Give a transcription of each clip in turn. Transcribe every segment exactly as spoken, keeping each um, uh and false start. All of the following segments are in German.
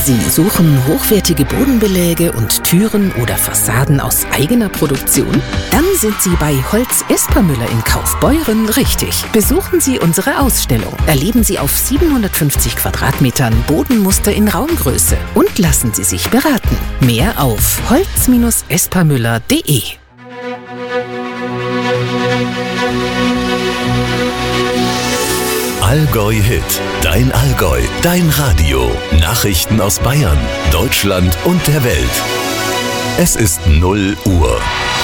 Sie suchen hochwertige Bodenbeläge und Türen oder Fassaden aus eigener Produktion? Dann sind Sie bei Holz Espermüller in Kaufbeuren richtig. Besuchen Sie unsere Ausstellung. Erleben Sie auf siebenhundertfünfzig Quadratmetern Bodenmuster in Raumgröße und lassen Sie sich beraten. Mehr auf holz espermüller punkt de. Allgäu Hit, dein Allgäu, dein Radio. Nachrichten aus Bayern, Deutschland und der Welt. Es ist null Uhr.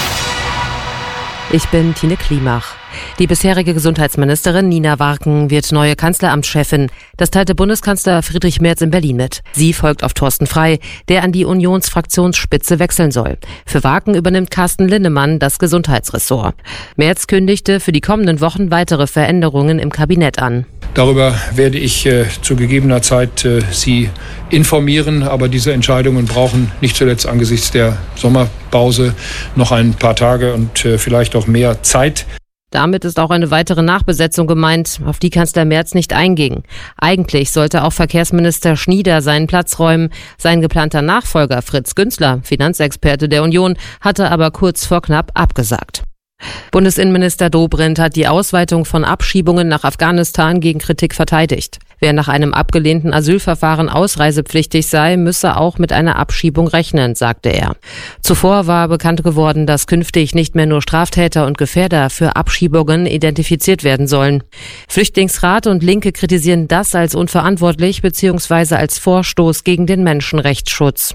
Ich bin Tine Klimach. Die bisherige Gesundheitsministerin Nina Warken wird neue Kanzleramtschefin. Das teilte Bundeskanzler Friedrich Merz in Berlin mit. Sie folgt auf Thorsten Frey, der an die Unionsfraktionsspitze wechseln soll. Für Warken übernimmt Carsten Linnemann das Gesundheitsressort. Merz kündigte für die kommenden Wochen weitere Veränderungen im Kabinett an. Darüber werde ich äh, zu gegebener Zeit äh, Sie informieren, aber diese Entscheidungen brauchen nicht zuletzt angesichts der Sommerpause noch ein paar Tage und äh, vielleicht auch mehr Zeit. Damit ist auch eine weitere Nachbesetzung gemeint, auf die Kanzler Merz nicht einging. Eigentlich sollte auch Verkehrsminister Schnieder seinen Platz räumen. Sein geplanter Nachfolger Fritz Günzler, Finanzexperte der Union, hatte aber kurz vor knapp abgesagt. Bundesinnenminister Dobrindt hat die Ausweitung von Abschiebungen nach Afghanistan gegen Kritik verteidigt. Wer nach einem abgelehnten Asylverfahren ausreisepflichtig sei, müsse auch mit einer Abschiebung rechnen, sagte er. Zuvor war bekannt geworden, dass künftig nicht mehr nur Straftäter und Gefährder für Abschiebungen identifiziert werden sollen. Flüchtlingsrat und Linke kritisieren das als unverantwortlich bzw. als Vorstoß gegen den Menschenrechtsschutz.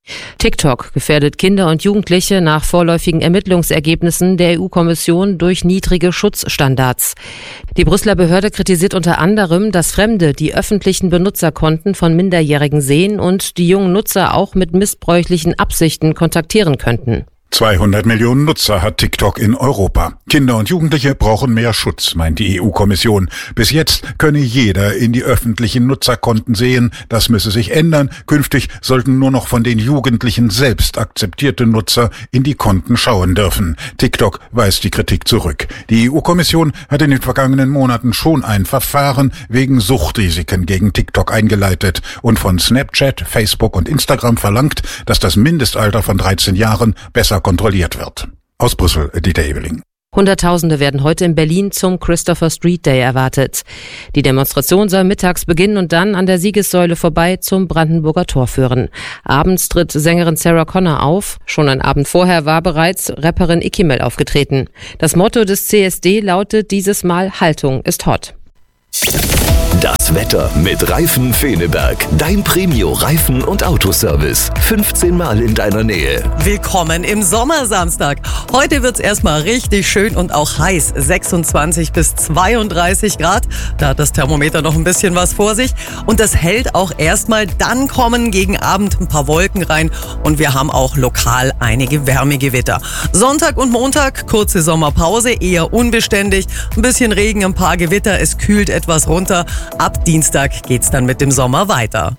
TikTok gefährdet Kinder und Jugendliche nach vorläufigen Ermittlungsergebnissen der E U-Kommission durch niedrige Schutzstandards. Die Brüsseler Behörde kritisiert unter anderem, dass Fremde die öffentlichen Benutzerkonten von Minderjährigen sehen und die jungen Nutzer auch mit missbräuchlichen Absichten kontaktieren könnten. zweihundert Millionen Nutzer hat TikTok in Europa. Kinder und Jugendliche brauchen mehr Schutz, meint die E U-Kommission. Bis jetzt könne jeder in die öffentlichen Nutzerkonten sehen. Das müsse sich ändern. Künftig sollten nur noch von den Jugendlichen selbst akzeptierte Nutzer in die Konten schauen dürfen. TikTok weist die Kritik zurück. Die E U-Kommission hat in den vergangenen Monaten schon ein Verfahren wegen Suchtrisiken gegen TikTok eingeleitet und von Snapchat, Facebook und Instagram verlangt, dass das Mindestalter von dreizehn Jahren besser kontrolliert wird. Aus Brüssel, Dieter Ebeling. Hunderttausende werden heute in Berlin zum Christopher Street Day erwartet. Die Demonstration soll mittags beginnen und dann an der Siegessäule vorbei zum Brandenburger Tor führen. Abends tritt Sängerin Sarah Connor auf. Schon einen Abend vorher war bereits Rapperin Ikimel aufgetreten. Das Motto des C S D lautet dieses Mal: Haltung ist hot. Das Wetter mit Reifen Feneberg. Dein Premio-Reifen- und Autoservice. fünfzehn Mal in deiner Nähe. Willkommen im Sommersamstag. Heute wird's erstmal richtig schön und auch heiß. sechsundzwanzig bis zweiunddreißig Grad. Da hat das Thermometer noch ein bisschen was vor sich. Und das hält auch erstmal. Dann kommen gegen Abend ein paar Wolken rein. Und wir haben auch lokal einige Wärmegewitter. Sonntag und Montag kurze Sommerpause, eher unbeständig. Ein bisschen Regen, ein paar Gewitter. Es kühlt etwas runter. Ab Dienstag geht's dann mit dem Sommer weiter.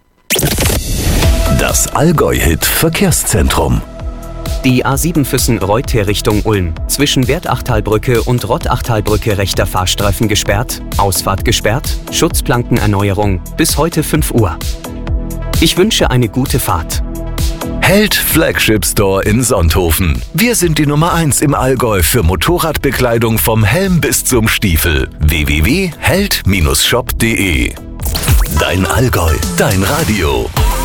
Das Allgäu-Hit Verkehrszentrum. Die A sieben Füssen-Reuth Richtung Ulm. Zwischen Wertachtalbrücke und Rottachtalbrücke rechter Fahrstreifen gesperrt, Ausfahrt gesperrt, Schutzplankenerneuerung bis heute fünf Uhr. Ich wünsche eine gute Fahrt. Held Flagship Store in Sonthofen. Wir sind die Nummer eins im Allgäu für Motorradbekleidung vom Helm bis zum Stiefel. w w w punkt held Bindestrich shop punkt de. Dein Allgäu, dein Radio.